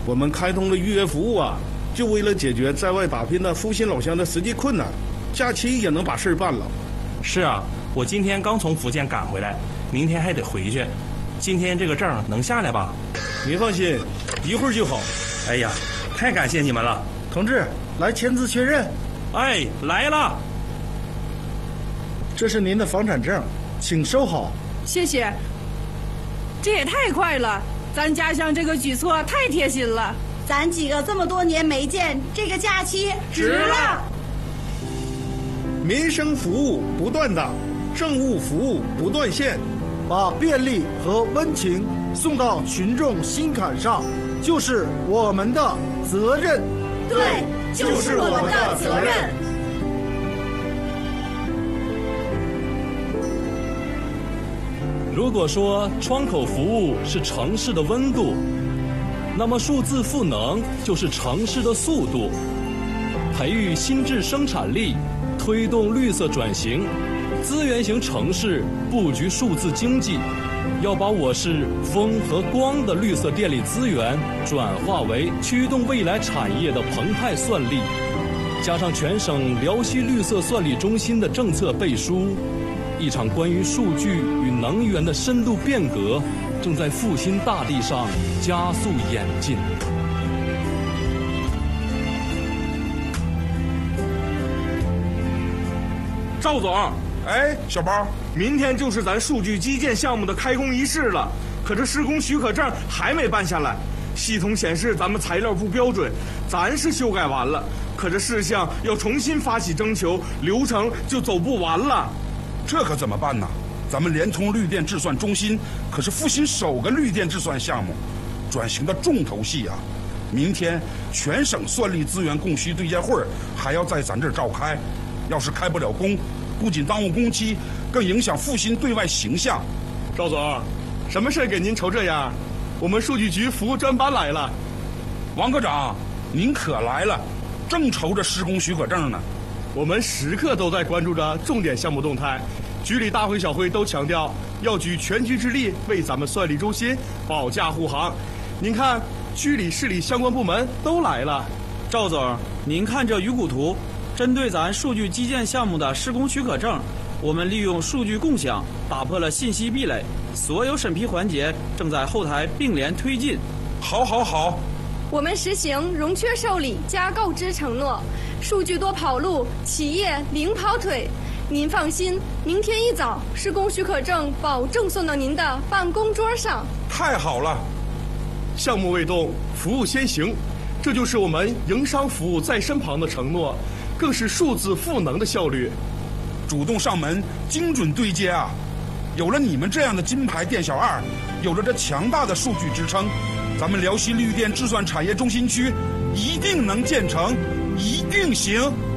我们开通了预约服务啊，就为了解决在外打拼的复兴老乡的实际困难，假期也能把事儿办了。 是啊，我今天刚从福建赶回来，明天还得回去。今天这个证能下来吧？ 您放心，一会儿就好。 哎呀，太感谢你们了。 同志，来签字确认。 哎，来了。 这是您的房产证，请收好。 谢谢。这也太快了，咱家乡这个举措太贴心了。 咱几个这么多年没见，这个假期值了。 民生服务不断档，政务服务不断线， 把便利和温情送到群众心坎上，就是我们的责任。 对，就是我们的责任。 如果说窗口服务是城市的温度，那么数字赋能就是城市的速度。培育新质生产力，推动绿色转型，资源型城市布局数字经济，要把我市风和光的绿色电力资源转化为驱动未来产业的澎湃算力，加上全省辽西绿色算力中心的政策背书，一场关于数据与能源的深度变革正在复兴大地上加速演进。 赵总， 哎，小包， 明天就是咱数据基建项目的开工仪式了，可这施工许可证还没办下来。系统显示咱们材料不标准，咱是修改完了，可这事项要重新发起征求，流程就走不完了。 这可怎么办呢？咱们联通绿电制算中心可是复兴首个绿电制算项目，转型的重头戏啊！明天全省算力资源供需对接会还要在咱这儿召开，要是开不了工，不仅耽误工期，更影响复兴对外形象。 赵总，什么事给您愁这样？我们数据局服务专班来了。 王科长，您可来了，正愁着施工许可证呢。 我们时刻都在关注着重点项目动态，局里大会小会都强调要举全局之力为咱们算力中心保驾护航。您看，区里市里相关部门都来了。 赵总，您看这鱼骨图，针对咱数据基建项目的施工许可证，我们利用数据共享打破了信息壁垒，所有审批环节正在后台并联推进。 好好好， 我们实行融缺受理加告知承诺，数据多跑路，企业零跑腿。您放心，明天一早施工许可证保证送到您的办公桌上。 太好了， 项目未动，服务先行，这就是我们营商服务在身旁的承诺，更是数字赋能的效率。 主动上门，精准对接啊！有了你们这样的金牌店小二，有了这强大的数据支撑，咱们辽西绿电制算产业中心区一定能建成，一定行。